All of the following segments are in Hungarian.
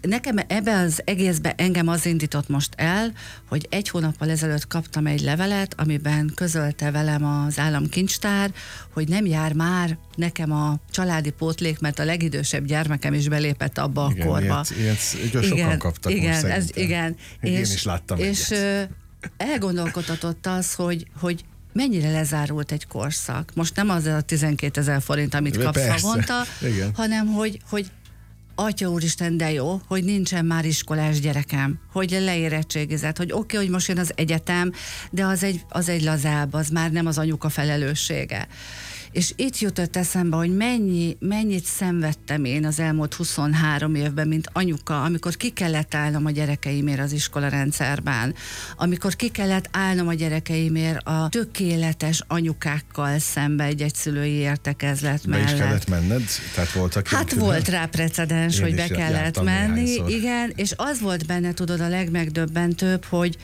nekem ebbe az egészbe engem az indított most el, hogy 1 hónappal ezelőtt kaptam egy levelet, amiben közölte velem az államkincstár, hogy nem jár már nekem a családi pótlék, mert a legidősebb gyermekem is belépett abba a korba. Ilyet sokan kaptak most igen. Én is láttam és elgondolkodtatott az, hogy mennyire lezárult egy korszak. Most nem az a 12 000 forint, amit kapsz havonta, hanem hogy Atya úristen, de jó, hogy nincsen már iskolás gyerekem, hogy leérettségizett, hogy oké, hogy most jön az egyetem, de az egy lazább, az már nem az anyuka felelőssége. És itt jutott eszembe, hogy mennyit szenvedtem én az elmúlt 23 évben, mint anyuka, amikor ki kellett állnom a gyerekeimért az iskolarendszerben, amikor ki kellett állnom a gyerekeimért a tökéletes anyukákkal szembe egy egyszülői értekezlet mellett. Be is kellett menned? Tehát voltak hát volt rá precedens, hogy be kellett menni, néhányszor. Igen, és az volt benne, tudod, a legmegdöbbentőbb,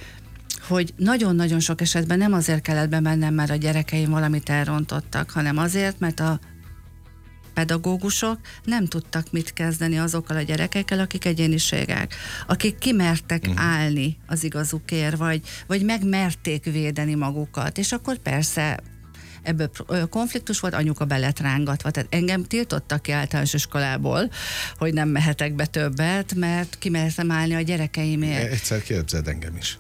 hogy nagyon-nagyon sok esetben nem azért kellett bemennem, mert a gyerekeim valamit elrontottak, hanem azért, mert a pedagógusok nem tudtak mit kezdeni azokkal a gyerekekkel, akik egyéniségek, akik kimertek állni az igazukért, vagy megmerték védeni magukat, és akkor persze ebből konfliktus volt, anyuka be lett rángatva. Tehát engem tiltottak ki általános iskolából, hogy nem mehetek be többet, mert kimertem állni a gyerekeimért. Egyszer képzeld engem is.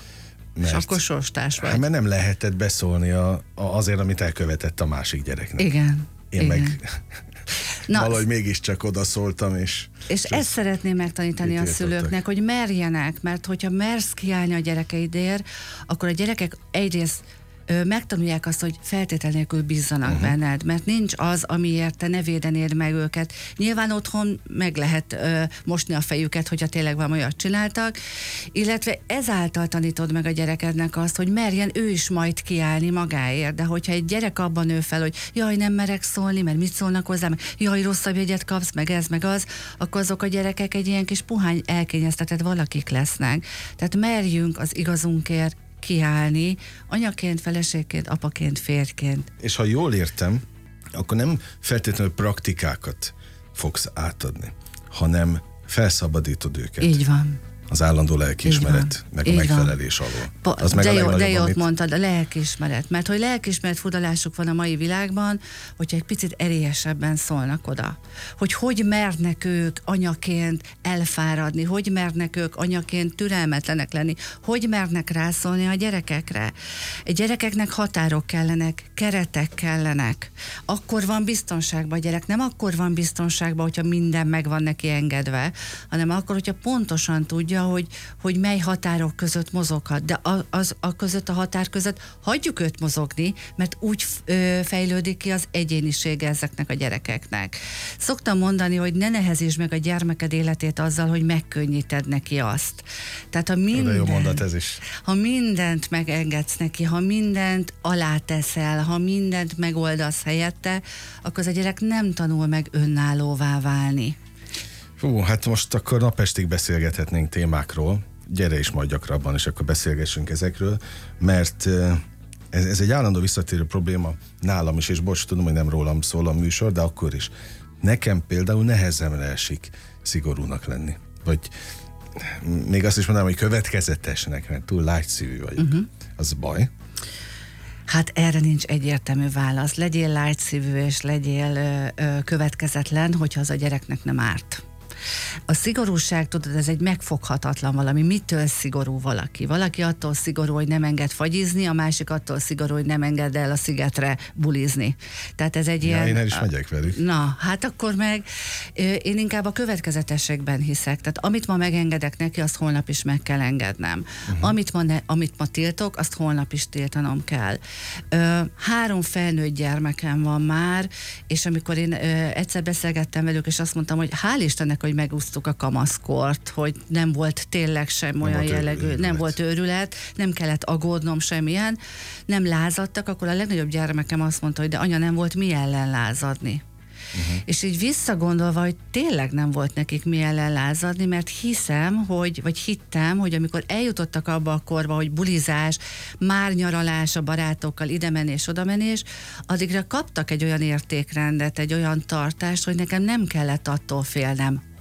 És akkor sorstárs vagy. Hát, mert nem lehetett beszólni azért, amit elkövetett a másik gyereknek. Igen. Én meg valahogy mégiscsak odaszóltam, és ezt szeretném megtanítani a szülőknek, hogy merjenek, mert hogyha mersz kiállni a gyerekeidért, akkor a gyerekek egyrészt megtanulják azt, hogy feltétel nélkül bízzanak benned, mert nincs az, amiért te ne védenéd meg őket. Nyilván otthon meg lehet mosni a fejüket, hogyha tényleg valami olyat csináltak, illetve ezáltal tanítod meg a gyerekednek azt, hogy merjen ő is majd kiállni magáért, de hogyha egy gyerek abban nő fel, hogy jaj, nem merek szólni, mert mit szólnak hozzám, jaj, rosszabb jegyet kapsz, meg ez, meg az, akkor azok a gyerekek egy ilyen kis puhány elkényeztetett valakik lesznek. Tehát merjünk az igazunkért kiállni, anyaként, feleségként, apaként, férjként. És ha jól értem, akkor nem feltétlenül praktikákat fogsz átadni, hanem felszabadítod őket. Így van. Az állandó lelkiismeret, meg a megfelelés alól. Az meg de jót mondtad, a lelkiismeret. Mert hogy lelkiismeret furdalásuk van a mai világban, hogyha egy picit erélyesebben szólnak oda. Hogy mernek ők anyaként elfáradni, hogy mernek ők anyaként türelmetlenek lenni, hogy mernek rászólni a gyerekekre. Egy gyerekeknek határok kellenek, keretek kellenek. Akkor van biztonságban a gyerek, nem akkor van biztonságban, hogyha minden meg van neki engedve, hanem akkor, hogyha pontosan tudja, hogy mely határok között mozoghat, de a között, a határ között hagyjuk őt mozogni, mert úgy fejlődik ki az egyénisége ezeknek a gyerekeknek. Szoktam mondani, hogy ne nehezítsd meg a gyermeked életét azzal, hogy megkönnyíted neki azt. Tehát ha mindent megengedsz neki, ha mindent aláteszel, ha mindent megoldasz helyette, akkor az a gyerek nem tanul meg önállóvá válni. Hát most akkor napestig beszélgethetnénk témákról, gyere is majd gyakrabban, és akkor beszélgessünk ezekről, mert ez egy állandó visszatérő probléma nálam is, és bocs, tudom, hogy nem rólam szól a műsor, de akkor is. Nekem például nehezemre esik szigorúnak lenni. Vagy még azt is mondanám, hogy következetesnek, mert túl lágyszívű vagyok. Az baj. Hát erre nincs egyértelmű válasz. Legyél lágyszívű és legyél következetlen, hogyha az a gyereknek nem árt. A szigorúság, tudod, ez egy megfoghatatlan valami. Mitől szigorú valaki? Valaki attól szigorú, hogy nem enged fagyizni, a másik attól szigorú, hogy nem enged el a szigetre bulizni. Tehát ez egy ilyen... én el is megyek velük. Na, hát akkor meg én inkább a következetességben hiszek. Tehát amit ma megengedek neki, azt holnap is meg kell engednem. Amit ma tiltok, azt holnap is tiltanom kell. 3 felnőtt gyermekem van már, és amikor én egyszer beszélgettem velük, és azt mondtam, hogy hál' Istennek, hogy megúsztuk a kamaszkort, hogy nem volt tényleg sem olyan jellegű, nem volt őrület, nem kellett aggódnom semmilyen, nem lázadtak, akkor a legnagyobb gyermekem azt mondta, hogy de anya, nem volt mi ellen lázadni. És így visszagondolva, hogy tényleg nem volt nekik mi ellen lázadni, mert hittem, hogy amikor eljutottak abba a korba, hogy bulizás, már nyaralás a barátokkal, idemenés, odamenés, addigra kaptak egy olyan értékrendet, egy olyan tartást, hogy nekem nem kellett attól félnem,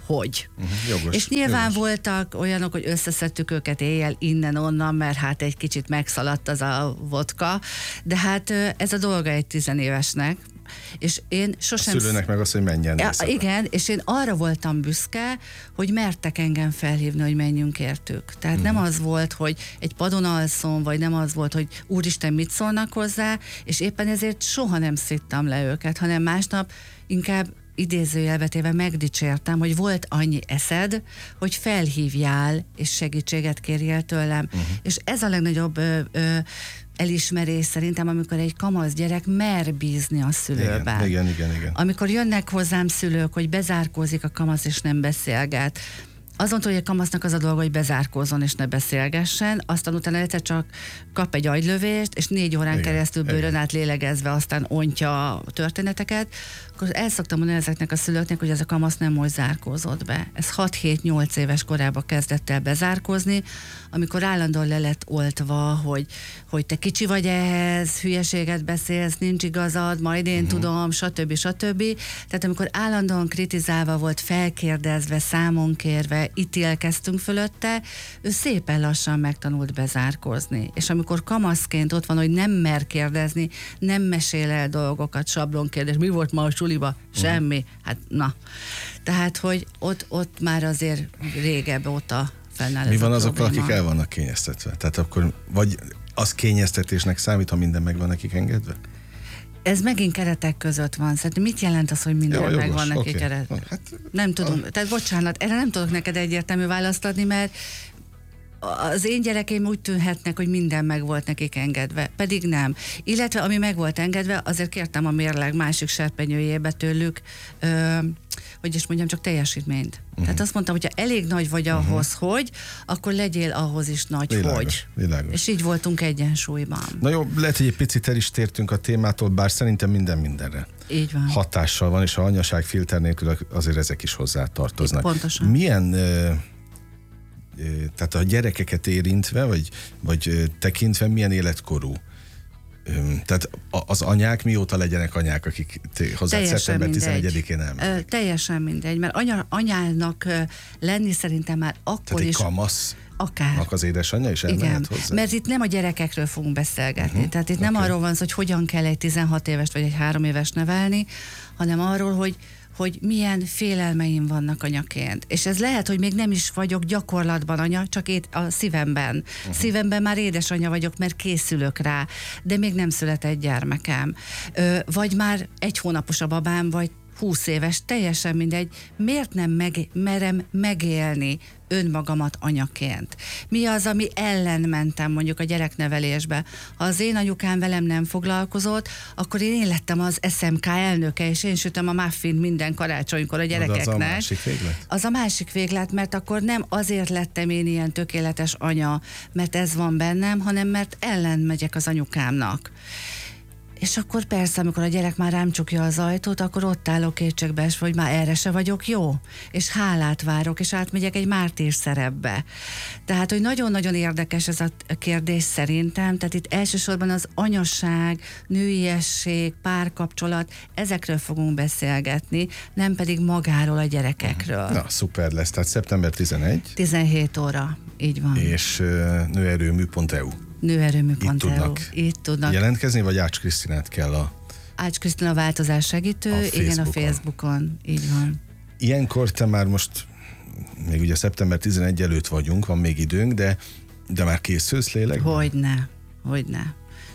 hogy. Jogos, És nyilván jogos. voltak olyanok, hogy összeszedtük őket éjjel innen-onnan, mert hát egy kicsit megszaladt az a vodka, de hát ez a dolga egy 10 évesnek, és én sosem... A szülőnek meg az, hogy menjen. Igen, és én arra voltam büszke, hogy mertek engem felhívni, hogy menjünk értük. Tehát nem az volt, hogy egy padon alszom, vagy nem az volt, hogy úristen, mit szólnak hozzá, és éppen ezért soha nem szittam le őket, hanem másnap inkább idézőjelbetéve megdicsértem, hogy volt annyi eszed, hogy felhívjál, és segítséget kérjél tőlem. És ez a legnagyobb elismerés szerintem, amikor egy kamasz gyerek mer bízni a szülőben. Igen. Amikor jönnek hozzám szülők, hogy bezárkózik a kamasz és nem beszélget. Azon, hogy a kamasznak az a dolga, hogy bezárkózzon és ne beszélgessen, aztán utána egyszer csak kap egy agylövést, és 4 órán keresztül bőrön át lélegezve aztán ontja a történeteket, akkor el szoktam mondani ezeknek a szülőknek, hogy ez a kamasz nem most zárkózott be. Ez 6-7-8 éves korában kezdett el bezárkózni, amikor állandóan le lett oltva, hogy te kicsi vagy ehhez, hülyeséget beszélsz, nincs igazad, majd én tudom, stb. Tehát amikor állandóan kritizálva volt, felkérdezve, számon kérve, ítélkeztünk fölötte, ő szépen lassan megtanult bezárkózni. És amikor kamaszként ott van, hogy nem mer kérdezni, nem mesél el dolgokat, sablonkérdés, mi volt ma a suliba? Semmi. Hát na. Tehát, hogy ott már azért régebb óta fennáll. Mi van azokkal, akik el vannak kényeztetve? Tehát akkor vagy az kényeztetésnek számít, ha minden meg van nekik engedve? Ez megint keretek között van. Szerintem mit jelent az, hogy minden meg van neki keret? Hát, nem tudom. Tehát bocsánat, erre nem tudok neked egyértelmű választ adni, mert az én gyerekeim úgy tűnhetnek, hogy minden meg volt nekik engedve, pedig nem. Illetve ami meg volt engedve, azért kértem a mérleg másik serpenyőjébe tőlük, hogy is mondjam, csak teljesítményt. Tehát azt mondtam, hogyha elég nagy vagy ahhoz, hogy, akkor legyél ahhoz is nagy, hogy. Világos. És így voltunk egyensúlyban. Na jó, lehet, hogy egy picit el is tértünk a témától, bár szerintem minden mindenre így van. Hatással van, és a anyaság filter nélkül azért ezek is hozzá tartoznak. Pontosan. Milyen... tehát a gyerekeket érintve, vagy tekintve milyen életkorú? Tehát az anyák mióta legyenek anyák, akik hozzá szeptember 11-én elmennek? Teljesen mindegy, mert anyának lenni szerintem már akkor tehát egy is... kamasz? Akár. Az édesanyja is elmehet hozzá? Mert itt nem a gyerekekről fogunk beszélgetni. Tehát itt nem arról van szó, hogy hogyan kell egy 16 évest vagy egy 3 éves nevelni, hanem arról, hogy milyen félelmeim vannak anyaként. És ez lehet, hogy még nem is vagyok gyakorlatban anya, csak a szívemben. Szívemben már édesanyja vagyok, mert készülök rá, de még nem született gyermekem. Vagy már 1 hónapos a babám, vagy 20 éves, teljesen mindegy. Miért nem merem megélni önmagamat anyaként? Mi az, ami ellen mentem mondjuk a gyereknevelésbe? Ha az én anyukám velem nem foglalkozott, akkor én lettem az SMK elnöke, és én sütöm a muffint minden karácsonykor a gyerekeknek. Az a másik véglet? Az a másik véglet, mert akkor nem azért lettem én ilyen tökéletes anya, mert ez van bennem, hanem mert ellen megyek az anyukámnak. És akkor persze, amikor a gyerek már rám csukja az ajtót, akkor ott állok kétségbeesve, hogy már erre se vagyok jó, és hálát várok, és átmegyek egy mártír szerepbe. Tehát, hogy nagyon-nagyon érdekes ez a kérdés szerintem, tehát itt elsősorban az anyasság, nőiesség, párkapcsolat, ezekről fogunk beszélgetni, nem pedig magáról a gyerekekről. Na, szuper lesz, tehát szeptember 11. 17 óra, így van. És nőerőmű.eu. Nőerőmű.eu. Itt tudnak jelentkezni, vagy Ács Krisztinát kell Ács Krisztina változás segítő, igen, a Facebookon. Így van. Ilyenkor te már most, még ugye szeptember 11 előtt vagyunk, van még időnk, de már készülsz lélekben? Hogyne.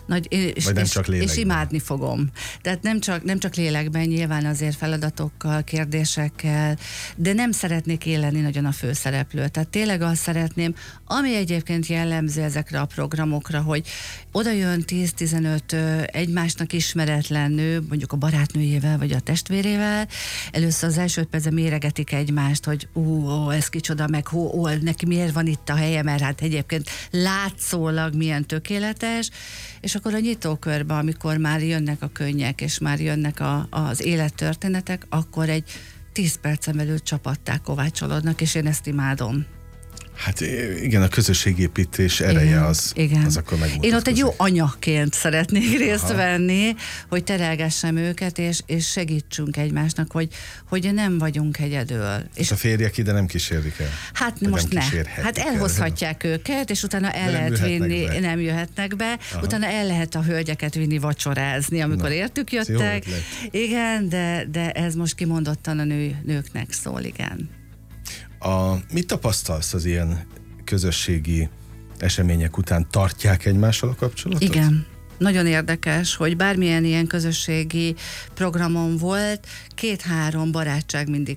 És imádni fogom. Tehát nem csak lélekben, nyilván azért feladatokkal, kérdésekkel, de nem szeretnék én lenni nagyon a főszereplő. Tehát tényleg azt szeretném, ami egyébként jellemző ezekre a programokra, hogy oda jön 10-15 egymásnak ismeretlen nő, mondjuk a barátnőjével, vagy a testvérével, először az első percben méregetik egymást, hogy ez kicsoda, meg neki miért van itt a helye, mert hát egyébként látszólag milyen tökéletes, és akkor a nyitókörbe, amikor már jönnek a könnyek, és már jönnek az élettörténetek, akkor egy 10 percen belül csapattá kovácsolódnak, és én ezt imádom. Hát igen, a közösségépítés ereje az akkor megmutatkozik. Én ott egy jó anyaként szeretnék részt venni, hogy terelgessem őket, és segítsünk egymásnak, hogy nem vagyunk egyedül. És a férjek ide nem kísérlik el? Hát most ne. Hát elhozhatják őket, és utána el lehet vinni, nem jöhetnek be, utána el lehet a hölgyeket vinni vacsorázni, amikor értük jöttek. Igen, de ez most kimondottan a nőknek szól, igen. Mit tapasztalsz az ilyen közösségi események után? Tartják egymással a kapcsolatot? Igen. Nagyon érdekes, hogy bármilyen ilyen közösségi programon volt, 2-3 barátság mindig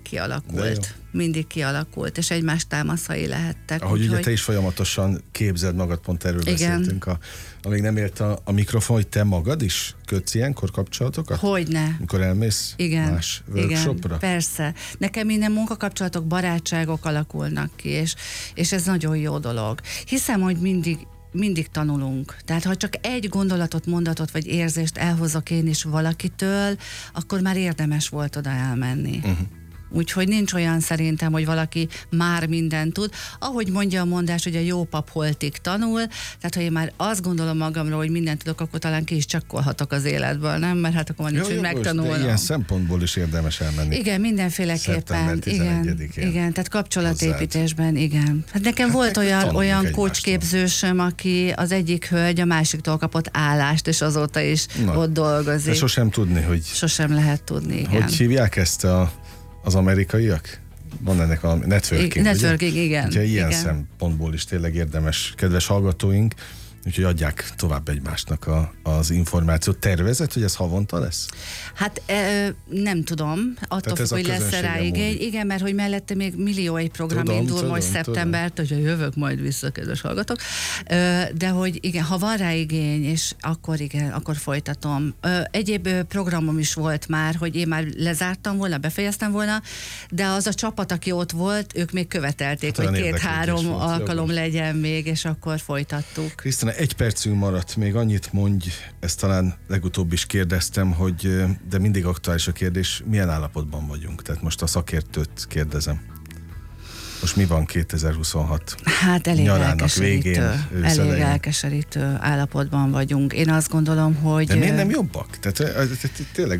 kialakult, és egymás támaszai lehettek. Ahogy ugye te is folyamatosan képzeld magad, pont erről beszéltünk, amíg nem ért a mikrofon, hogy te magad is kötsz ilyenkor kapcsolatokat? Hogyne. Mikor elmész más workshopra? Igen, persze. Nekem minden munkakapcsolatok, barátságok alakulnak ki, és ez nagyon jó dolog. Hiszem, hogy mindig tanulunk. Tehát ha csak egy gondolatot, mondatot vagy érzést elhozok én is valakitől, akkor már érdemes volt oda elmenni. Úgyhogy nincs olyan szerintem, hogy valaki már mindent tud. Ahogy mondja a mondás, hogy a jó pap holtig tanul, tehát ha én már azt gondolom magamról, hogy mindent tudok, akkor talán ki is csekkolhatok az életből, nem? Mert hát akkor van nincs, hogy megtanulnom. Ilyen szempontból is érdemes elmenni. Igen, mindenféleképpen. Igen, tehát kapcsolatépítésben, igen. Hát nekem volt olyan coachképzősöm, aki az egyik hölgy a másiktól kapott állást, és azóta is ott dolgozik. De sosem tudni, hogy... Sosem lehet tudni, igen. Hogy hívják ezt az amerikaiak? Van ennek a networking, igen. Ugye ilyen szempontból is tényleg érdemes, kedves hallgatóink, úgyhogy adják tovább egymásnak az információt. Tervezed, hogy ez havonta lesz? Hát nem tudom, attól függ, hogy lesz rá igény. Igen, mert hogy mellette még millió egy program indul most szeptembertől, hogy jövök majd vissza, kedves hallgatók. De hogy igen, ha van rá igény, és akkor folytatom. Egyéb programom is volt már, hogy én már lezártam volna, befejeztem volna, de az a csapat, aki ott volt, ők még követelték, hogy 2-3 alkalom legyen még, és akkor folytattuk. Krisztina, 1 percünk maradt, még annyit mondj, ezt talán legutóbb is kérdeztem, hogy de mindig aktuális a kérdés, milyen állapotban vagyunk? Tehát most a szakértőt kérdezem. Most mi van 2026 hát elég nyarának végén? Elég elkeserítő állapotban vagyunk. Én azt gondolom, hogy... De miért nem jobbak? Tehát tényleg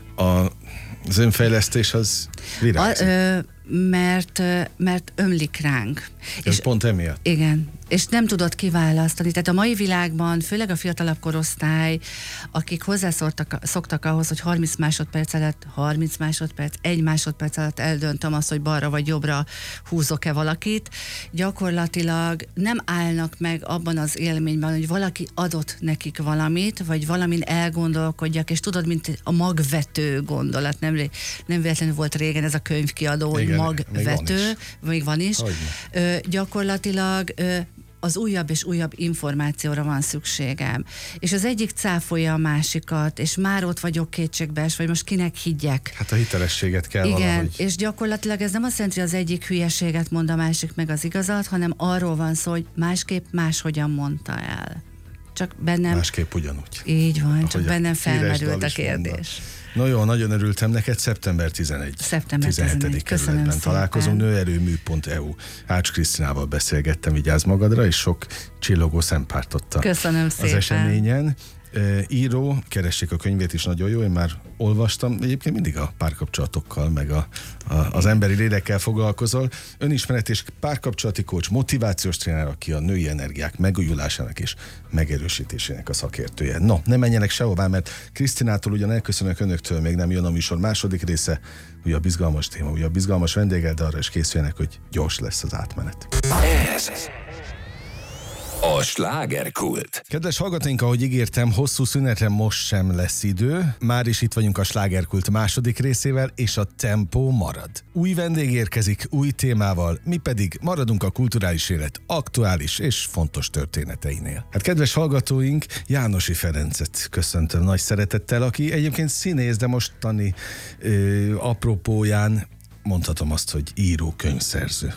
az önfejlesztés az virágzik. Mert ömlik ránk. És pont emiatt? Igen. És nem tudod kiválasztani. Tehát a mai világban, főleg a fiatalabb korosztály, akik hozzászoktak ahhoz, hogy 30 másodperc alatt, 1 másodperc alatt eldöntöm azt, hogy balra vagy jobbra húzok-e valakit, gyakorlatilag nem állnak meg abban az élményben, hogy valaki adott nekik valamit, vagy valamin elgondolkodjak, és tudod, mint a magvető gondolat, nem véletlenül volt régen ez a könyvkiadó, hogy magvető, még van is. Gyakorlatilag az újabb és újabb információra van szükségem. És az egyik cáfolja a másikat, és már ott vagyok kétségbeesve, vagy most kinek higgyek. Hát a hitelességet kell igen, valahogy. És gyakorlatilag ez nem azt jelenti, hogy az egyik hülyeséget mond a másik meg az igazat, hanem arról van szó, hogy másképp máshogyan mondta el. Csak bennem... Másképp ugyanúgy. Így van, csak bennem felmerült a kérdés. No jó, nagyon örültem neked, szeptember 11. Szeptember 17. kerületben találkozunk, nőerőmű.eu. Ács Krisztinával beszélgettem, vigyázz magadra, és sok csillogó szempárt ott köszönöm szépen. Az eseményen. Író, keressék a könyvét is, nagyon jó, én már olvastam, egyébként mindig a párkapcsolatokkal, meg az emberi lélekkel foglalkozol. Önismeret és párkapcsolati coach, motivációs tréner, aki a női energiák megújulásának és megerősítésének a szakértője. No, ne menjenek sehová, mert Krisztinától ugyan elköszönök önöktől, még nem jön a műsor második része, újabb izgalmas téma, újabb izgalmas vendéggel, de arra is készüljenek, hogy gyors lesz az átmenet. Ez a slágerkult. Kedves hallgatóink, ahogy ígértem, hosszú szünetre most sem lesz idő. Már is itt vagyunk a slágerkult második részével, és a tempó marad. Új vendég érkezik, új témával, mi pedig maradunk a kulturális élet aktuális és fontos történeteinél. Hát kedves hallgatóink, Jánosi Ferencet köszöntöm nagy szeretettel, aki egyébként színész, de mostani apropóján mondhatom azt, hogy író, könyvszerző.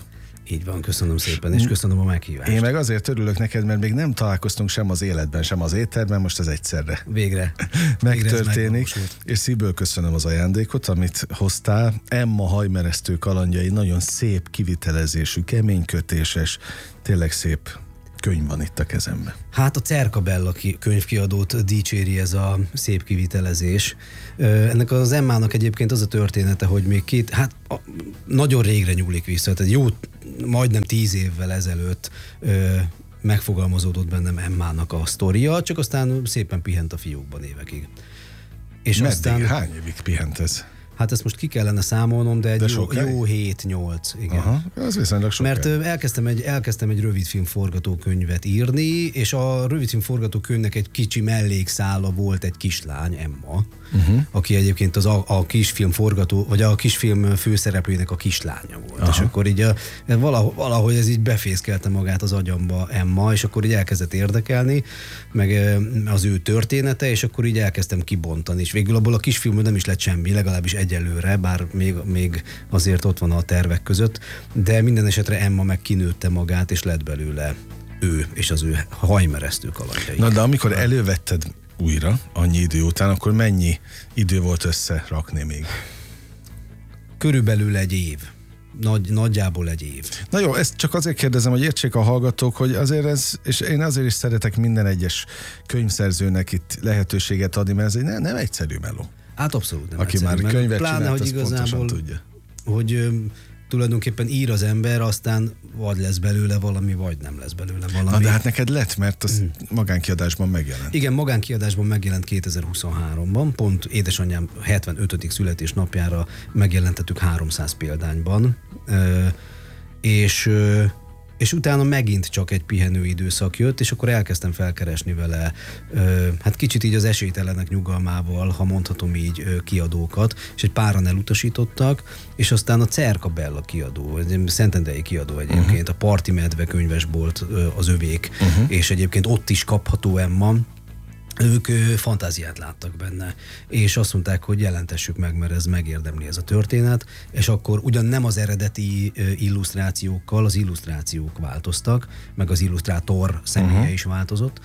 Így van, köszönöm szépen, és köszönöm a meghívást. Én meg azért örülök neked, mert még nem találkoztunk sem az életben, sem az étterben, most ez egyszerre Végre. megtörténik, és szívből köszönöm az ajándékot, amit hoztál. Emma hajmeresztő kalandjai, nagyon szép kivitelezésű, keménykötéses, tényleg szép könyv van itt a kezemben. Hát a Cercabella könyvkiadót dicséri ez a szép kivitelezés. Ennek az Emmának egyébként az a története, hogy még nagyon régre nyúlik vissza, tehát jó, majdnem 10 évvel ezelőtt megfogalmazódott bennem Emmának a sztoria, csak aztán szépen pihent a fiókban évekig. És meddig? aztán, Hány évig pihent ez? Hát ezt most ki kellene számolnom, de egy jó 7-8, igen. Aha, az viszonylag sok. Mert elkezdtem egy rövidfilm forgatókönyvet írni, és a rövidfilm forgatókönyvnek egy kicsi mellékszála volt egy kislány, Emma, aki egyébként a kisfilm vagy a kisfilm főszereplőjének a kislánya volt. Aha. És akkor így valahogy ez így befészkelte magát az agyamba Emma, és akkor így elkezdett érdekelni, meg az ő története, és akkor így elkezdtem kibontani, és végül abból a kisfilmről nem is lett semmi, legalábbis egyelőre, bár még azért ott van a tervek között, de minden esetre Emma meg kinőtte magát, és lett belőle ő, és az ő hajmeresztő kalandjai. Na, de amikor elővetted újra, annyi idő után, akkor mennyi idő volt összerakni még? Körülbelül egy év. Nagyjából egy év. Na jó, ezt csak azért kérdezem, hogy értsék a hallgatók, hogy azért és én azért is szeretek minden egyes könyvszerzőnek itt lehetőséget adni, mert ez egy nem egyszerű meló. Hát abszolút nem. Aki már könyvet pláne, csinált, hogy igazából tudja. Hogy tulajdonképpen ír az ember, aztán vagy lesz belőle valami, vagy nem lesz belőle valami. Na, de hát neked lett, mert az magánkiadásban megjelent. Igen, magánkiadásban megjelent 2023-ban, pont édesanyám 75. születésnapjára megjelentettük 300 példányban, és utána megint csak egy pihenő időszak jött, és akkor elkezdtem felkeresni vele, hát kicsit így az esélytelenek nyugalmával, ha mondhatom így, kiadókat, és egy páran elutasítottak, és aztán a Cercabella kiadó, egy szentendrei kiadó egyébként, a Parti Medve könyvesbolt az övék, és egyébként ott is kapható Emma, ők fantáziát láttak benne, és azt mondták, hogy jelentessük meg, mert ez megérdemli ez a történet, és akkor ugyan nem az eredeti illusztrációkkal, az illusztrációk változtak, meg az illusztrátor személye is változott,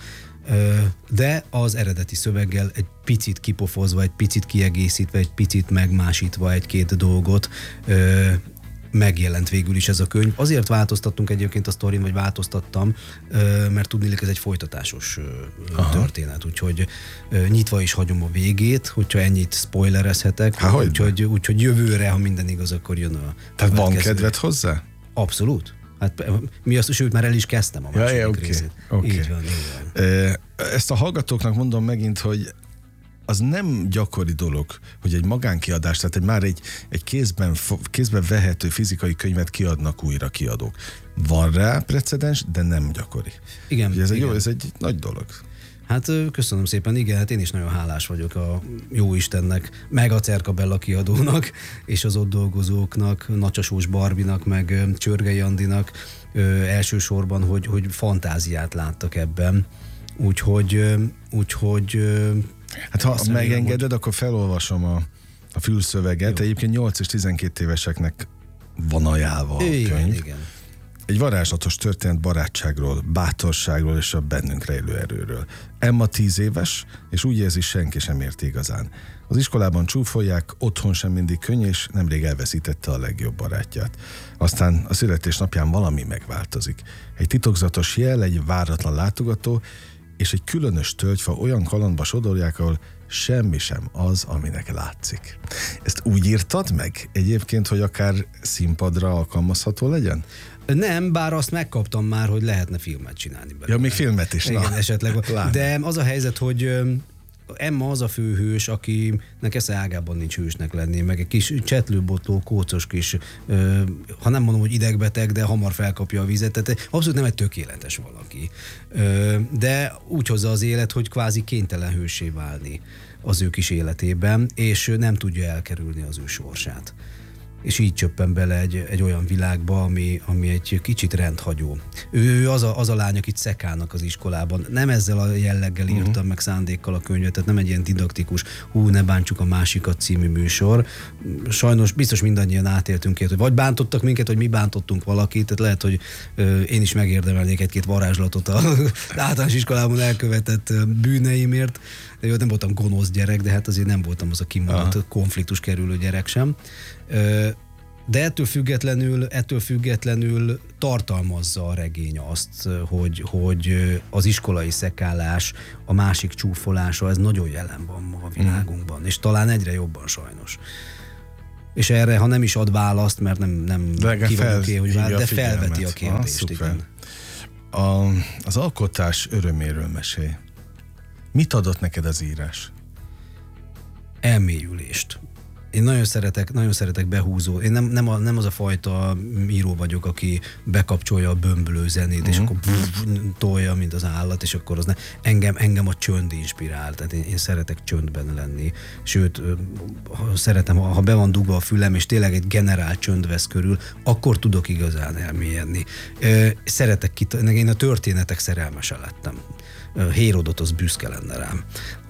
de az eredeti szöveggel egy picit kipofozva, egy picit kiegészítve, egy picit megmásítva egy-két dolgot, megjelent végül is ez a könyv. Azért változtattunk egyébként a sztorin, vagy változtattam, mert tudniillik ez egy folytatásos történet, úgyhogy nyitva is hagyom a végét, hogyha ennyit spoilerezhetek, úgyhogy jövőre, ha minden igaz, akkor jön a Tehát van kedved hozzá? Abszolút. Hát sőt, már el is kezdtem a második részét. Okay. Így van. Ezt a hallgatóknak mondom megint, hogy az nem gyakori dolog, hogy egy magánkiadás, tehát már egy kézben vehető fizikai könyvet kiadnak újra kiadók. Van rá precedens, de nem gyakori. Igen. Ez egy nagy dolog. Hát köszönöm szépen, igen, hát én is nagyon hálás vagyok a Jóistennek, meg a Cercabella kiadónak, és az ott dolgozóknak, Nacsasós Barbinak, meg Csörgei Andinak elsősorban, hogy fantáziát láttak ebben. Úgyhogy hát ha megengeded, akkor felolvasom a fülszöveget. Egyébként 8 és 12 éveseknek van ajánlva a könyv. Igen. Egy varázslatos történet barátságról, bátorságról és a bennünk rejlő erőről. Emma 10 éves, és úgy érzi, senki sem érti igazán. Az iskolában csúfolják, otthon sem mindig könnyű, és nemrég elveszítette a legjobb barátját. Aztán a születésnapján valami megváltozik. Egy titokzatos jel, egy váratlan látogató, és egy különös tölgyfa olyan kalandba sodorják, ahol semmi sem az, aminek látszik. Ezt úgy írtad meg egyébként, hogy akár színpadra alkalmazható legyen? Nem, bár azt megkaptam már, hogy lehetne filmet csinálni belőle. Ja, még filmet is. Igen, esetleg. De az a helyzet, hogy Emma az a főhős, akinek esze ágában nincs hősnek lenni, meg egy kis csetlőbotló, kócos kis, ha nem mondom, hogy idegbeteg, de hamar felkapja a vizet, tehát abszolút nem egy tökéletes valaki. De úgy hozza az élet, hogy kvázi kénytelen hőssé válni az ő kis életében, és nem tudja elkerülni az ő sorsát. és így csöppen bele egy olyan világba, ami egy kicsit rendhagyó. Ő az a lány, akit szekálnak az iskolában. Nem ezzel a jelleggel írtam meg szándékkal a könyvet, tehát nem egy ilyen didaktikus, ne bántsuk a másikat című műsor. Sajnos biztos mindannyian átéltünk ilyet, hogy vagy bántottak minket, vagy mi bántottunk valakit, tehát lehet, hogy én is megérdemelnék egy-két varázslatot az általános iskolában elkövetett bűneimért. Én nem voltam gonosz gyerek, de hát azért nem voltam az a kimondott konfliktus kerülő gyerek sem. De ettől függetlenül tartalmazza a regény azt, hogy az iskolai szekálás, a másik csúfolása, ez nagyon jelen van ma a világunkban, és talán egyre jobban sajnos. És erre, ha nem is ad választ, mert nem kívánok hogy választ, de felveti a kérdést. Igen. Az alkotás öröméről mesélj. Mit adott neked az írás? Elmélyülést. Én nagyon szeretek behúzó. Én nem az a fajta író vagyok, aki bekapcsolja a bömbölő zenét, és akkor tolja, mint az állat, és akkor az engem a csönd inspirál. Tehát én szeretek csöndben lenni. Sőt, szeretem, ha be van dugva a fülem, és tényleg egy generál csönd vesz körül, akkor tudok igazán elmélyedni. Én a történetek szerelmese lettem. Hérodotosz büszke lenne rám.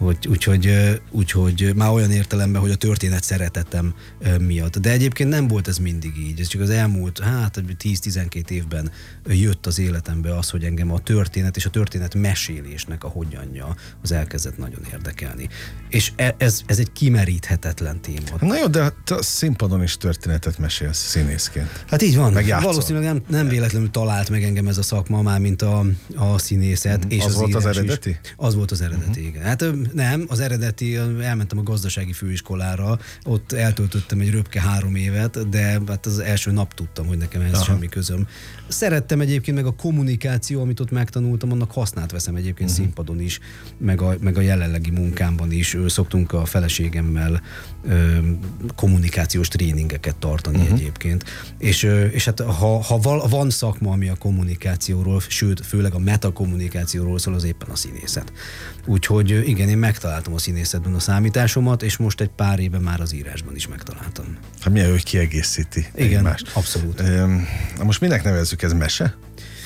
Úgyhogy már olyan értelemben, hogy a történet szeretetem miatt. De egyébként nem volt ez mindig így. Ez csak az elmúlt 10-12 évben jött az életembe az, hogy engem a történet és a történet mesélésnek a hogyanja az elkezdett nagyon érdekelni. És ez egy kimeríthetetlen téma. Na jó, de te a színpadon is történetet mesélsz színészként. Hát így van. Valószínűleg nem véletlenül talált meg engem ez a szakma, már mint a színészet. És az volt az eredeti? Az volt az eredeti, igen. Hát nem, az eredeti, elmentem a gazdasági főiskolára, ott eltöltöttem egy röpke 3 évet, de hát az első nap tudtam, hogy nekem ez semmi közöm. Szerettem egyébként, meg a kommunikáció, amit ott megtanultam, annak hasznát veszem egyébként színpadon is, meg a jelenlegi munkámban is. Szoktunk a feleségemmel kommunikációs tréningeket tartani egyébként. És hát ha van szakma, ami a kommunikációról, sőt, főleg a metakommunikációról szól, az éppen a színészet. Úgyhogy igen, én megtaláltam a színészetben a számításomat, és most egy pár éve már az írásban is megtaláltam. Hát milyen, hogy kiegészíti egymást. Abszolút. Most minek nevezzük, ez mese?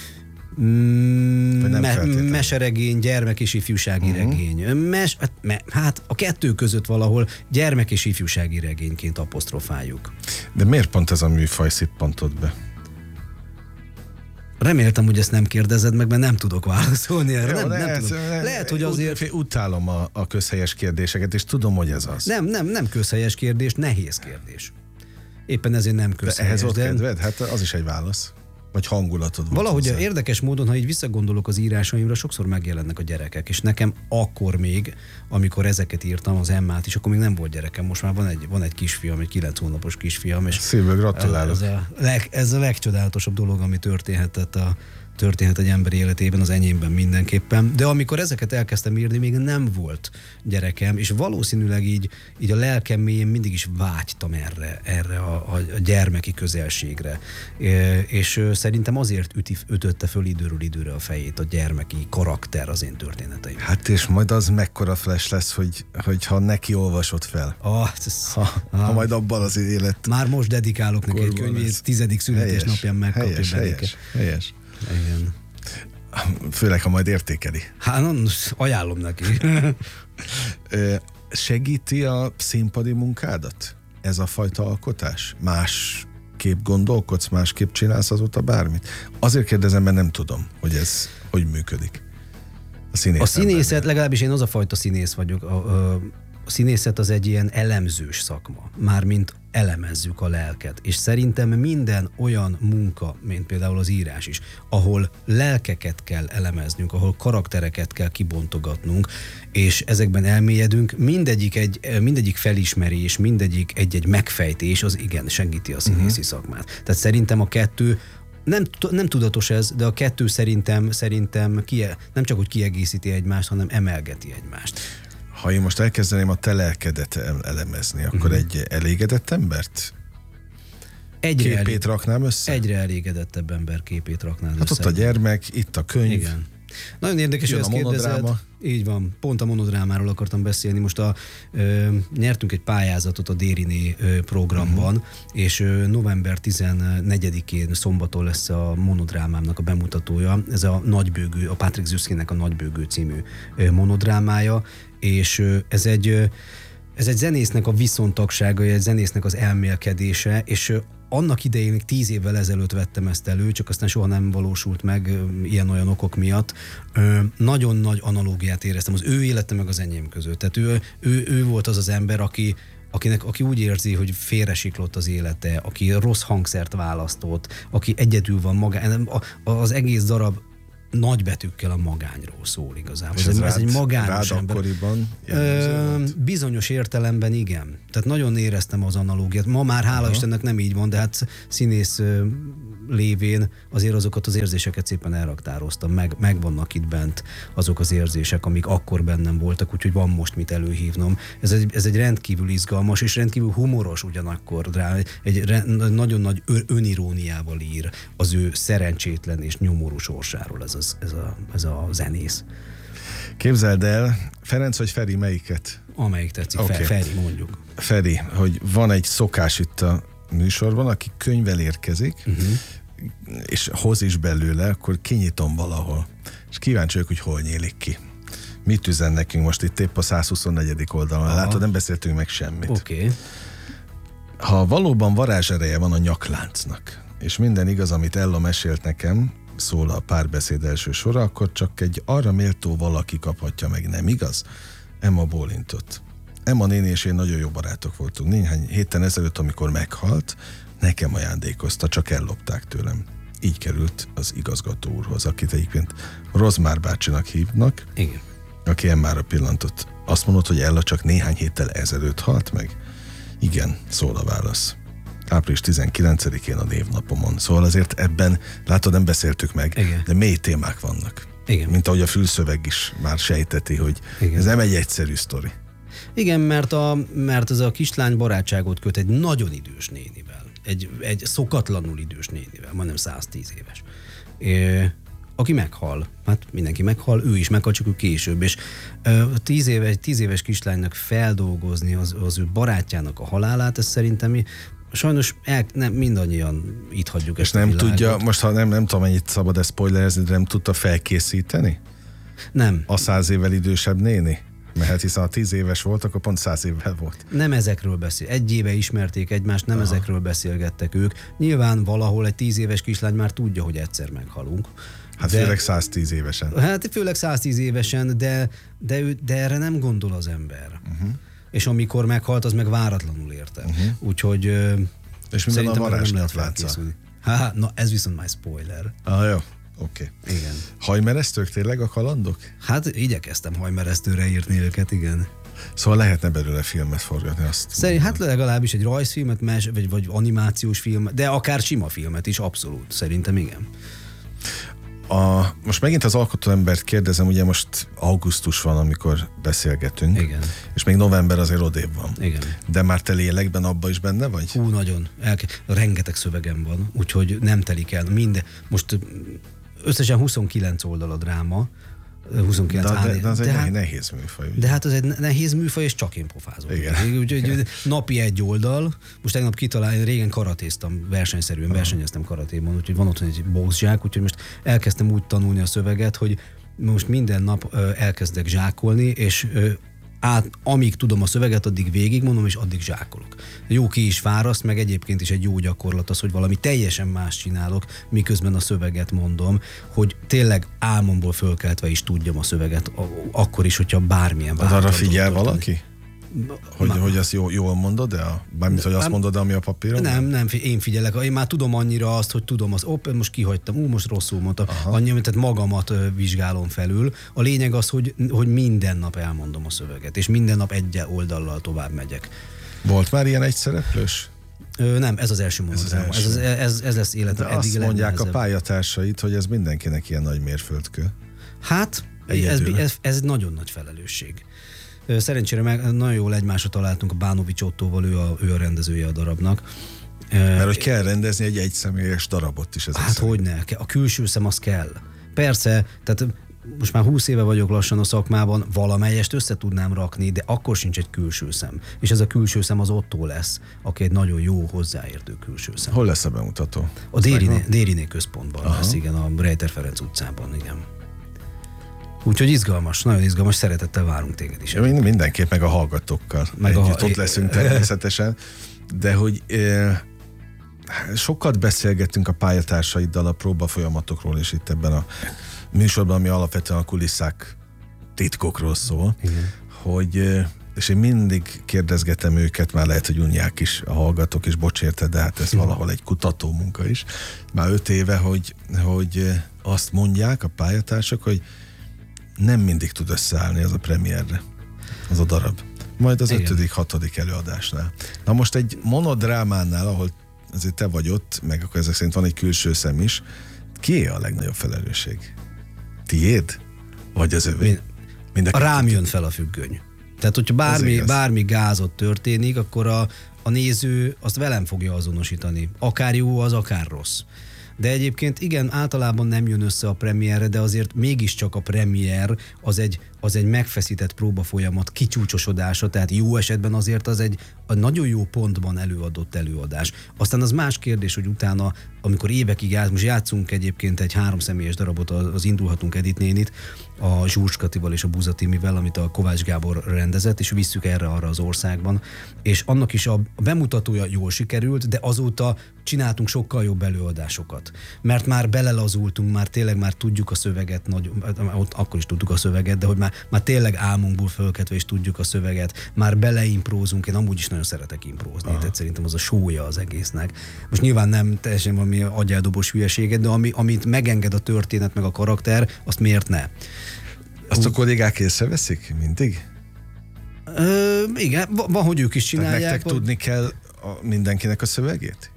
Meseregény, gyermek és ifjúsági regény. Hát a kettő között valahol gyermek és ifjúsági regényként apostrofáljuk. De miért pont ez a műfaj szippantott be? Reméltem, hogy ezt nem kérdezed meg, mert nem tudok válaszolni erre. Jó, nem tudom. Lehet, hogy azért... Utálom a közhelyes kérdéseket, és tudom, hogy ez az. Nem közhelyes kérdés, nehéz kérdés. Éppen ezért nem közhelyes. De ehhez volt kedved? Hát az is egy válasz. Vagy hangulatod volt. Valahogy érdekes módon, ha így visszagondolok az írásaimra, sokszor megjelennek a gyerekek, és nekem akkor még, amikor ezeket írtam, az Emmát is, akkor még nem volt gyerekem, most már van egy kisfiam, egy 9 hónapos kisfiam, és szívből gratulálok. Ez a legcsodálatosabb dolog, ami történhet egy ember életében, az enyémben mindenképpen. De amikor ezeket elkezdtem írni, még nem volt gyerekem, és valószínűleg így a lelkem mélyén mindig is vágytam erre a gyermeki közelségre. És szerintem azért ütötte föl időről időre a fejét a gyermeki karakter az én történeteim. Hát és majd az mekkora flash lesz, hogy ha neki olvasod fel. Ha majd abban az élet... Már most dedikálok neki egy könyvét, 10. születésnapján megkapja beléke. Helyes. Igen. Főleg, ha majd értékeli. Hát, ajánlom neki. Segíti a színpadi munkádat ez a fajta alkotás? Másképp gondolkodsz, másképp csinálsz azóta bármit? Azért kérdezem, mert nem tudom, hogy ez hogy működik. A színészet, legalábbis én az a fajta színész vagyok, a színészet az egy ilyen elemzős szakma, mármint elemezzük a lelket, és szerintem minden olyan munka, mint például az írás is, ahol lelkeket kell elemeznünk, ahol karaktereket kell kibontogatnunk, és ezekben elmélyedünk, mindegyik felismerés, mindegyik egy megfejtés, az igen segíti a színészi szakmát. Tehát szerintem a kettő, nem tudatos ez, de a kettő szerintem nem csak hogy kiegészíti egymást, hanem emelgeti egymást. Ha én most elkezdeném a te lelkedet elemezni, akkor egy elégedett embert képét raknám össze? Egyre elégedettebb ember képét raknád össze. Hát ott a gyermek, itt a könyv. Igen. Nagyon érdekes, hogy Jön ezt a kérdezed. monodráma. Így van, pont a monodrámáról akartam beszélni. Most nyertünk egy pályázatot a Dériné programban, és november 14-én szombaton lesz a monodrámámnak a bemutatója. Ez a Nagybőgő, a Patrick Zuskinek a Nagybőgő című monodrámája, és ez egy zenésznek a viszontagsága, egy zenésznek az elmélkedése, és annak idején még 10 évvel ezelőtt vettem ezt elő, csak aztán soha nem valósult meg ilyen-olyan okok miatt. Nagyon nagy analógiát éreztem az ő élete meg az enyém között. Tehát ő volt az az ember, aki úgy érzi, hogy félresiklott az élete, aki rossz hangszert választott, aki egyedül van magán. Az egész darab nagybetűkkel a magányról szól igazából. Ez egy magányos ember. Akkoriban Bizonyos értelemben igen. Tehát nagyon éreztem az analógiát. Ma már hála Istennek nem így van, de hát színész lévén azért azokat az érzéseket szépen elraktároztam. Megvannak itt bent azok az érzések, amik akkor bennem voltak, úgyhogy van most mit előhívnom. Ez egy rendkívül izgalmas és rendkívül humoros ugyanakkor rá. Egy nagyon nagy öniróniával ír az ő szerencsétlen és nyomorú sorsáról ez a zenész. Képzeld el, Ferenc vagy Feri, melyiket? Amelyik tetszik, Okay. Feri mondjuk. Feri, hogy van egy szokás itt a műsorban, aki könyvvel érkezik, és hoz is belőle, akkor kinyitom valahol. És kíváncsi vagyok, hogy hol nyílik ki. Mit üzen nekünk most itt épp a 124. oldalon? Látod, nem beszéltünk meg semmit. Oké. Ha valóban varázsereje van a nyakláncnak, és minden igaz, amit Ella mesélt nekem, szól a párbeszéd első sora, akkor csak egy arra méltó valaki kaphatja meg, nem igaz? Emma bólintott. Emma néni és én nagyon jó barátok voltunk. Néhány héten ezelőtt, amikor meghalt, nekem ajándékozta, csak ellopták tőlem. Így került az igazgató úrhoz, akit egyébként Rozmár bácsinak hívnak, Igen. aki Emmára pillantott. Azt mondod, hogy Ella csak néhány héttel ezelőtt halt meg? Igen, szól a válasz. Április 19-én a névnapomon. Szóval azért ebben, látod, nem beszéltük meg, igen, de mély témák vannak. Igen. Mint ahogy a fülszöveg is már sejteti, hogy igen, ez nem egy egyszerű sztori. Igen, mert ez a kislány barátságot köt egy nagyon idős nénivel. Egy szokatlanul idős nénivel, majdnem 110 éves. Aki meghal. Hát mindenki meghal, ő is meghal, csak ő később. És 10 éves kislánynak feldolgozni az ő barátjának a halálát, ez szerintem sajnos mindannyian itt hagyjuk. És nem tudja, most ha nem tudom, mennyit szabad ezt spoilerezni, de nem tudta felkészíteni? Nem. A 100 évvel idősebb néni? Mert hiszen ha 10 éves volt, akkor pont 100 évvel volt. Nem ezekről beszél. Egy éve ismerték egymást, nem ezekről beszélgettek ők. Nyilván valahol egy 10 éves kislány már tudja, hogy egyszer meghalunk. Hát főleg 110 évesen. Hát főleg 110 évesen, de erre nem gondol az ember. És amikor meghalt, az meg váratlanul érte. Úgyhogy és minden a varázsnak látszal. Na ez viszont már spoiler. Jó. Oké. Igen. Hajmeresztők tényleg a kalandok? Hát igyekeztem hajmeresztőre írni őket, igen. Szóval lehetne belőle filmet forgatni, azt hát legalábbis egy rajzfilmet, vagy animációs film, de akár sima filmet is, abszolút. Szerintem igen. Most megint az alkotóembert kérdezem, ugye most augusztus van, amikor beszélgetünk. Igen. És még november azért odébb van. Igen. De már te lélekben abba is benne vagy? Hú, nagyon. Rengeteg szövegem van, úgyhogy nem telik el. Most összesen 29 oldal a dráma. 29 de az egy nehéz műfaj. Ugye? De hát az egy nehéz műfaj, és csak én pofázom. Igen. Úgyhogy napi egy oldal. Most tegnap kitalálni, régen karatéztam, versenyszerűen versenyeztem karatéban, úgyhogy van otthon egy boxzsák, úgyhogy most elkezdtem úgy tanulni a szöveget, hogy most minden nap elkezdek zsákolni, és amíg tudom a szöveget, addig végigmondom, és addig zsákolok. Jó ki is fáraszt, meg egyébként is egy jó gyakorlat az, hogy valami teljesen más csinálok, miközben a szöveget mondom, hogy tényleg álmomból fölkeltve is tudjam a szöveget, akkor is, hogyha bármilyen változat. Arra figyel valaki? Hogy azt jól mondod, de bármit, hogy azt mondod, ami a papíron? Nem, én figyelek. Én már tudom annyira azt, hogy tudom most kihagytam, most rosszul mondtam. Annyira, tehát magamat vizsgálom felül. A lényeg az, hogy minden nap elmondom a szöveget, és minden nap egy oldallal tovább megyek. Volt már ilyen egyszereplős? Nem, ez az első mondat. Ez lesz életem. De azt mondják a pályatársait, hogy ez mindenkinek ilyen nagy mérföldkő. Hát, ez nagyon nagy felelősség. Szerencsére nagyon jól egymásra találtunk a Bánovics Ottóval, ő a rendezője a darabnak. Mert hogy kell rendezni egy egyszemélyes darabot is. Hát hogyne, a külső szem az kell. Persze, tehát most már 20 éve vagyok lassan a szakmában, valamelyest össze tudnám rakni, de akkor sincs egy külső szem. És ez a külső szem az Otto lesz, aki egy nagyon jó hozzáértő külső szem. Hol lesz a bemutató? A Dériné központban lesz, igen, a Rejter Ferenc utcában, igen. Úgyhogy izgalmas, nagyon izgalmas, szeretettel várunk téged is. Mindenképp, meg a hallgatókkal együtt ott leszünk természetesen, de hogy sokat beszélgettünk a pályatársaiddal a próbafolyamatokról, és itt ebben a műsorban, ami alapvetően a kulisszák titkokról szól, hogy, és én mindig kérdezgetem őket, már lehet, hogy unják is a hallgatók, és bocs érte, de hát ez valahol egy kutató munka is, már 5 éve, hogy azt mondják a pályatársak, hogy nem mindig tud összeállni az a premierre, az a darab. Majd az 5.-6. előadásnál. Na most egy monodrámánál, ahol azért te vagy ott, meg akkor ezek szerint van egy külső szem is, kié a legnagyobb felelősség? Tiéd? Vagy az övé? Rám jön fel a függöny. Tehát, hogyha bármi gázot történik, akkor a néző azt velem fogja azonosítani. Akár jó, az akár rossz. De egyébként igen, általában nem jön össze a premierre, de azért mégiscsak a premier az egy megfeszített próbafolyamat kicsúcsosodása, tehát jó esetben azért az egy nagyon jó pontban előadott előadás. Aztán az más kérdés, hogy utána, amikor évekig most játszunk egyébként egy 3 személyes darabot, az Indulhatunk Edith nénit, a Zsúrs Katival és a Buza Timivel, amit a Kovács Gábor rendezett, és visszük erre-arra az országban. És annak is a bemutatója jól sikerült, de azóta csináltunk sokkal jobb előadásokat. Mert már belelazultunk, már tényleg már tudjuk a szöveget, ott akkor is tudtuk a szöveget, de hogy már tényleg álmunkból fölkeltve is tudjuk a szöveget, már beleimprózunk, én amúgy is nagyon szeretek imprózni, tehát szerintem az a sója az egésznek. Most nyilván nem teljesen valami agyeldobos hülyeséget, de amit megenged a történet meg a karakter, azt miért ne? Azt a kollégák észreveszik mindig? Igen, van, hogy ők is csinálják. Tehát nektek tudni kell mindenkinek a szövegét?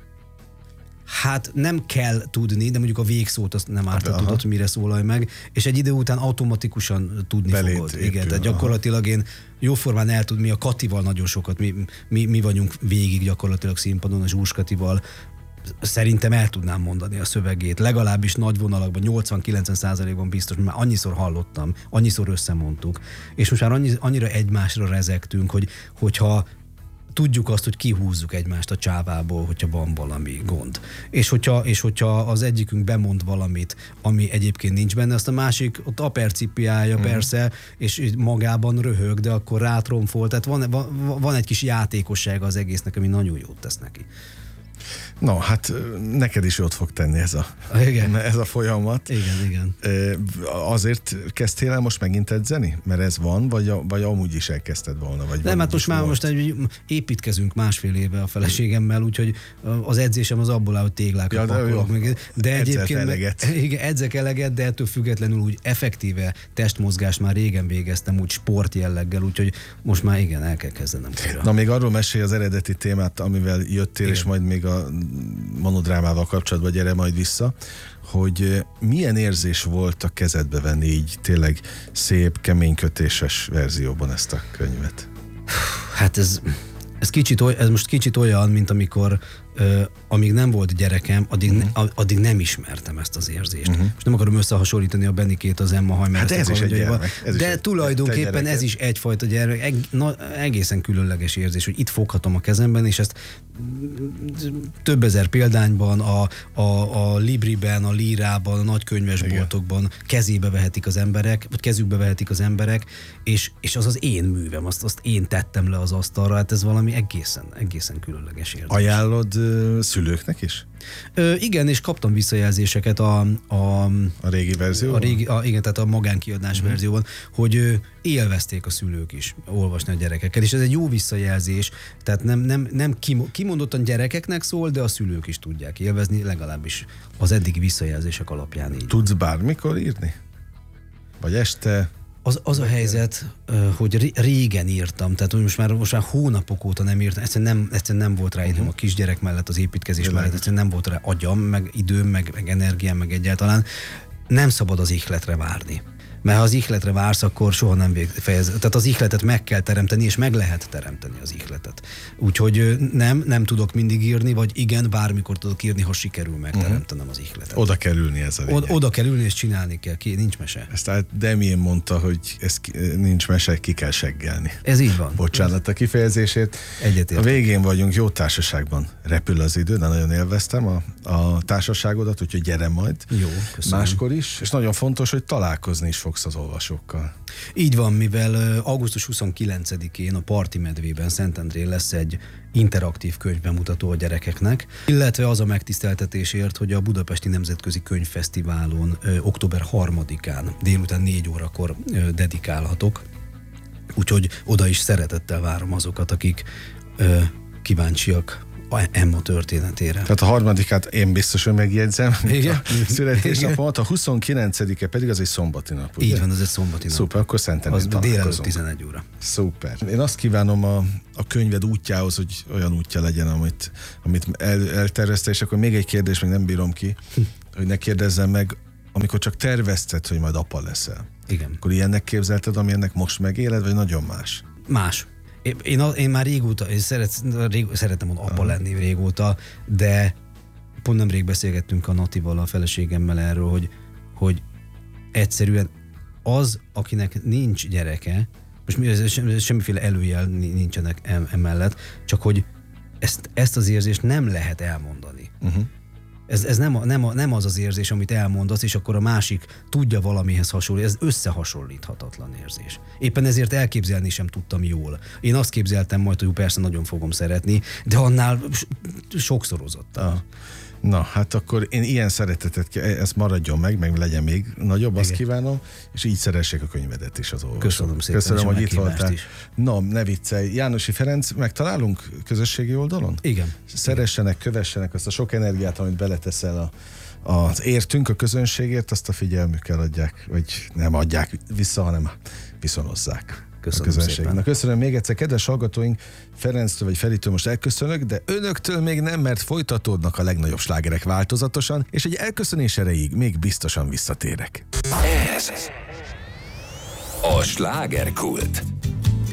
Hát nem kell tudni, de mondjuk a végszót azt nem árt, tudod, mire szólalj meg, és egy idő után automatikusan tudni fogod. Igen, tehát gyakorlatilag én jóformán el tud, mi a Katival nagyon sokat, mi vagyunk végig gyakorlatilag színpadon a Zsúrs Katival, szerintem el tudnám mondani a szövegét, legalábbis nagy vonalakban, 80-90%-ban biztos, már annyiszor hallottam, annyiszor összemondtuk, és most már annyira egymásra rezegtünk, hogyha tudjuk azt, hogy kihúzzuk egymást a csávából, hogyha van valami gond. És hogyha az egyikünk bemond valamit, ami egyébként nincs benne, azt a másik ott apercipiálja persze, és magában röhög, de akkor rátromfol. Tehát van egy kis játékossága az egésznek, ami nagyon jót tesz neki. No, hát neked is jót fog tenni ez a folyamat. Igen. Azért kezdtél el most megint edzeni? Mert ez van, vagy amúgy is elkezdted volna? Vagy nem, hát most építkezünk 1,5 éve a feleségemmel, úgyhogy az edzésem az abból áll, hogy téglákat pakolok. De egyébként edzek eleget, de ettől függetlenül úgy effektíve testmozgást már régen végeztem, úgy sportjelleggel, úgyhogy most már igen, el kell kezdenem. Na, még arról mesélj az eredeti témát, amivel jöttél, és majd még a monodrámával kapcsolatban gyere majd vissza, hogy milyen érzés volt a kezedbe venni így tényleg szép, keménykötéses verzióban ezt a könyvet? Hát ez most kicsit olyan, mint amikor amíg nem volt gyerekem, addig nem ismertem ezt az érzést. Most nem akarom összehasonlítani a Benikét az Emma Hajmer. Hát ez is egy gyermek. De tulajdonképpen ez is egyfajta gyermek. Egészen különleges érzés, hogy itt foghatom a kezemben, és ezt több ezer példányban, a Libriben, a Lírában, a nagykönyvesboltokban kezébe vehetik az emberek, vagy kezükbe vehetik az emberek, és az én művem, azt én tettem le az asztalra, hát ez valami egészen különleges érzés. Ajánlod szülőknek is? Igen, és kaptam visszajelzéseket a régi verzióban? Igen, tehát a magánkiadás verzióban, hogy élvezték a szülők is olvasni a gyerekekkel, és ez egy jó visszajelzés, tehát nem kimondottan gyerekeknek szól, de a szülők is tudják élvezni, legalábbis az eddigi visszajelzések alapján így. Tudsz bármikor írni? Vagy este? Az a helyzet, hogy régen írtam, tehát most már hónapok óta nem írtam, egyszerűen nem volt rá időm a kisgyerek mellett, az építkezés mellett, egyszerűen nem volt rá agyam, meg időm, meg energiám, meg egyáltalán. Nem szabad az ihletre várni. Mert ha az ihletre vársz, akkor soha nem tehát az ihletet meg kell teremteni, és meg lehet teremteni az ihletet. Úgyhogy nem tudok mindig írni, vagy igen, bármikor tudok írni, ha sikerül megteremtenem az ihletet. Oda kell ülni, ez a lényeg. Oda kell ülni, és csinálni kell, nincs mese. Ezt Damien mondta, hogy nincs mese, ki kell seggelni. Ez így van. Bocsánat a kifejezését. Egyetértek. A végén vagyunk, jó társaságban. Repül az idő, de nagyon élveztem a társaságodat, úgyhogy gyere majd. Jó, köszönöm. Máskor is. És nagyon fontos, hogy találkozni is fogsz az olvasókkal. Így van, mivel augusztus 29-én a Parti Medvében Szentendrén lesz egy interaktív könyvbemutató a gyerekeknek, illetve az a megtiszteltetésért, hogy a Budapesti Nemzetközi Könyvfesztiválon október 3-án délután 4 órakor dedikálhatok. Úgyhogy oda is szeretettel várom azokat, akik kíváncsiak Emma történetére. Tehát a 3-át én biztos, hogy megjegyzem. Igen? Születésnapomat, a 29-e pedig az egy szombati nap, ugye? Így van, ez egy szombati nap. Szuper, akkor Szentendrén az délelőtt találkozunk. 11 óra. Szuper. Én azt kívánom a könyved útjához, hogy olyan útja legyen, amit eltervezte, és akkor még egy kérdés, még nem bírom ki, hogy ne kérdezzem meg, amikor csak tervezted, hogy majd apa leszel. Igen. Akkor ilyennek képzelted, ami ennek most megéled, vagy nagyon más? Más. Én már régóta, szeretem apa lenni régóta, de pont nemrég beszélgettünk a Natival, a feleségemmel erről, hogy egyszerűen az, akinek nincs gyereke, most semmiféle előjel nincsenek emellett, csak hogy ezt az érzést nem lehet elmondani. Ez nem az érzés, amit elmondasz, és akkor a másik tudja valamihez hasonlítani. Ez összehasonlíthatatlan érzés. Éppen ezért elképzelni sem tudtam jól. Én azt képzeltem majd, hogy persze nagyon fogom szeretni, de annál sokszorozottan. Na, hát akkor én ilyen szeretetet, ezt maradjon meg legyen még nagyobb, azt kívánom, és így szeressék a könyvedet is az olvasók. Köszönöm szépen. Köszönöm, hogy itt voltál. Is. No, ne viccelj. Jánosi Ferenc, megtalálunk közösségi oldalon? Igen. Szeressenek, kövessenek azt a sok energiát, amit beleteszel az értünk, a közönségért, azt a figyelmükkel adják, vagy nem adják vissza, hanem viszonozzák. Köszönöm szépen. Na, köszönöm még egyszer, kedves hallgatóink, Ferenctől vagy Feritől most elköszönök, de önöktől még nem, mert folytatódnak a legnagyobb slágerek változatosan, és egy elköszönés erejéig még biztosan visszatérek. Ez a Slágerkult.